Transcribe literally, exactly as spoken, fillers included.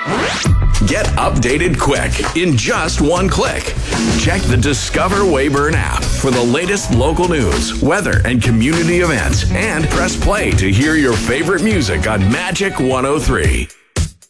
Get updated quick in just one click. Check the Discover Weyburn app for the latest local news, weather, and community events, and press play to hear your favorite music on Magic one oh three.